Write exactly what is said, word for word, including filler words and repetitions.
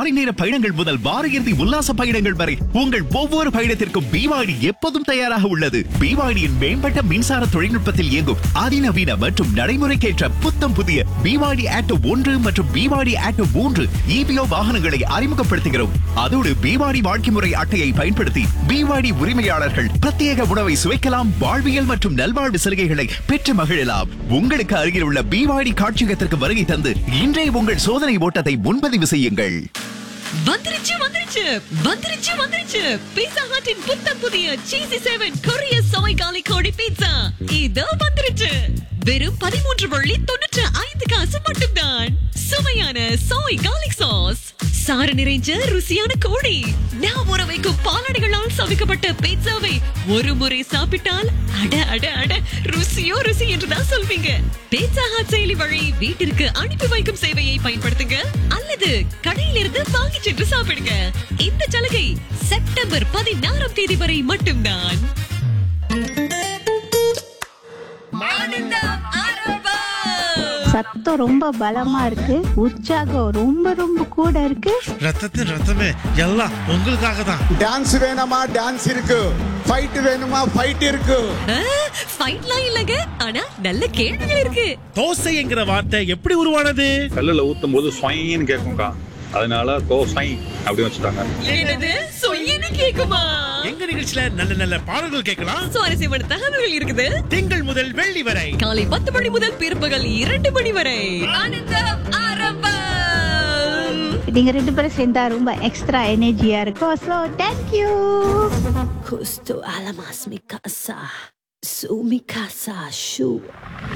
மாலை நேர பயணங்கள் முதல் வார இறுதி உல்லாச பயணங்கள் வரை உங்கள் ஒவ்வொரு பயணத்திற்கும் பிவாடி எப்போதும் தயாராக உள்ளது. பிவாடியின் மேம்பட்ட மின்சார தொழில்நுட்பத்தில் இயங்கும் அதிநவீன மற்றும் நடைமுறைக்கேற்ற புத்தம் புதிய பிவாடி ஆட்டோ ஒன்று மற்றும் பிவாடி ஆட்டோ மூன்று இபிஓ வாகனங்களை அறிமுகப்படுத்துகிறோம். அதோடு பிவாடி வாழ்க்கை முறை அட்டையை பயன்படுத்தி பிவாடி உரிமையாளர்கள் பிரத்யேக உணவை சுவைக்கலாம், வாழ்வியல் மற்றும் நல்வாழ்வு சலுகைகளை பெற்று மகிழலாம். உங்களுக்கு அருகில் உள்ள பிவாடி காட்சியகத்திற்கு வருகை தந்து இன்றைய உங்கள் சோதனை ஓட்டத்தை முன்பதிவு செய்யுங்கள். வந்துருச்சு வந்துருச்சு வந்துருச்சு வந்துருச்சு பீட்சா ஹட்டின் புத்தம் புதிய சீசி செவன் கொரிய சோய் காலி கோழி பீட்சா இதோ வந்துருச்சு. வெறும் பதிமூன்று வள்ளி தொண்ணூற்று ஐந்து காசு மட்டும்தான். சுவையான சோய் கார்லிக் சாஸ், சாறு நிறைஞ்ச ருசியான கோழி, நான் ஊற வைக்கும் பாலாடைகளால் சமைக்கப்பட்ட பீட்சாவை ஒரு முறை சாப்பிட்டால் அட அட அட ருசியோ ருசி என்றுதான் சொல்வீங்க. பீட்சா ஹட் செயலி வழி வீட்டிற்கு அனுப்பி வைக்கும் சேவையை பயன்படுத்துங்க அல்லது கடையிலிருந்து வாங்கி சென்று சாப்பிடுங்க. இந்த சலுகை செப்டம்பர் பதினாறாம் தேதி வரை மட்டும்தான். சத்தம் ரொம்ப பலமா இருக்கு, உற்சாகம் ரொம்ப ரொம்ப கூட இருக்கு. ரத்தத்தின் ரத்தமே எல்லாம் உங்களுக்காக தான். டான்ஸ் வேணுமா டான்ஸ் இருக்கு, ஃபைட் வேணுமா ஃபைட் இருக்கு. ஃபைட்லாம் இல்லங்க, ஆனா நல்ல கேள்விகள் இருக்கு. தோசை என்கிற வார்த்தை எப்படி உருவானது? கல்லுல ஊத்தும் போது ஸ்வைன்னு கேக்கும்க்கா, அதனால தோசை அப்படி வச்சுட்டாங்க. என்னது சொய்யன்னு கேக்குமா? எங்க நிகழ்ச்சியில நல்ல நல்ல பாடல்கள் கேட்கலாம், சுவாரஸ்யமான தகவல்கள் இருக்குது. திங்கள் முதல் வெள்ளி வரை காலை பத்து மணி முதல் பிற்பகல் இரண்டு மணி வரை ஆனந்தம் ஆரம்பம். நீங்க ரெண்டு பேரும் சேர்ந்தா ரொம்ப எக்ஸ்ட்ரா எனர்ஜியா இருக்கும். So thank you. Justo a la más mi casa, su mi casa, shu.